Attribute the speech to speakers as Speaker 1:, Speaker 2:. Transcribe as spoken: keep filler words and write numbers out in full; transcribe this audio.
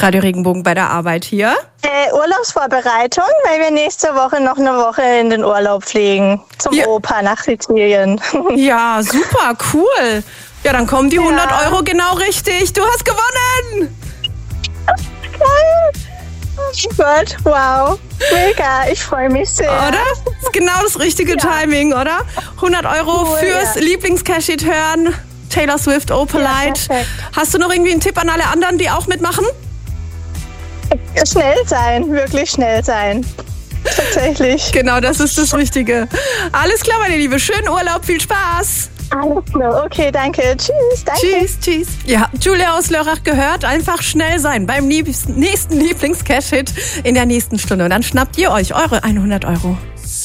Speaker 1: Radio Regenbogen bei der Arbeit hier?
Speaker 2: Äh, Urlaubsvorbereitung, weil wir nächste Woche noch eine Woche in den Urlaub fliegen. Zum
Speaker 1: Ja.
Speaker 2: Opa nach Sizilien.
Speaker 1: Ja, super, cool. Ja, dann kommen die
Speaker 2: Ja.
Speaker 1: hundert Euro genau richtig. Du hast gewonnen!
Speaker 2: Geil! Oh Gott, wow. Mega, ich freue mich sehr.
Speaker 1: Oder? Das ist genau das richtige
Speaker 2: Ja.
Speaker 1: Timing, oder? hundert Euro
Speaker 2: Cool,
Speaker 1: fürs
Speaker 2: ja.
Speaker 1: Lieblings-Cash-It hören. Taylor Swift, Opalite.
Speaker 2: Ja, perfekt.
Speaker 1: Hast du noch irgendwie einen Tipp an alle anderen, die auch mitmachen?
Speaker 2: Schnell sein, wirklich schnell sein. Tatsächlich.
Speaker 1: Genau, das ist das Richtige. Alles klar, meine Liebe. Schönen Urlaub, viel Spaß.
Speaker 2: Alles klar. Okay, danke. Tschüss. Danke.
Speaker 1: Tschüss, tschüss. Ja, Julia aus Lörrach gehört. Einfach schnell sein beim liebsten, nächsten Lieblings-Cash-Hit in der nächsten Stunde. Und dann schnappt ihr euch eure hundert Euro.